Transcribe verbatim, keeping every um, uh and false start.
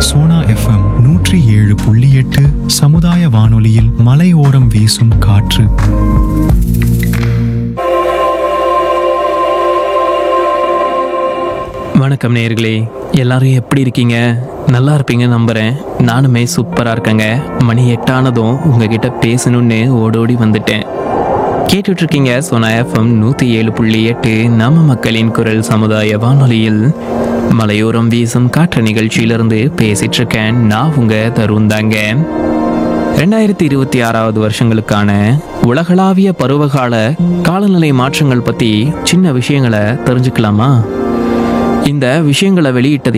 Sona FM நூற்றி ஏழு புள்ளி எட்டு சமுதாய வானொலியில் மலையோரம் வீசும் காற்று. வணக்கம் நேயர்களே, எல்லாரும் எப்படி இருக்கீங்க? நல்லா இருப்பீங்க நம்புகிறேன். நானுமே சூப்பராக இருக்கேங்க. மணி எட்டானதும் உங்ககிட்ட பேசணும்னு ஓடோடி வந்துட்டேன். கேட்டுட்ருக்கீங்க சோனா எஃப்எம் நூற்றி ஏழு புள்ளி எட்டு நம்ம மக்களின் குரல் சமுதாய வானொலியில் மலையோரம் வீசும் காற்று நிகழ்ச்சியிலிருந்து பேசிட்டு இருக்கேன். நான் உங்க தருண் தாங்க. ரெண்டாயிரத்தி இருபத்தி ஆறாவது வருஷங்களுக்கான உலகளாவிய பருவகால காலநிலை மாற்றங்கள் பற்றி சின்ன விஷயங்களை தெரிஞ்சுக்கலாமா? இந்த விஷயங்களை வெளியிட்டது